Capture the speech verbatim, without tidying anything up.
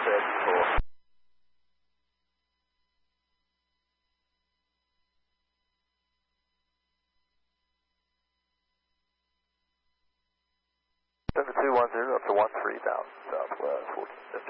thirty-four. seven two one zero up to one three thousand southwest, fourteen fifty.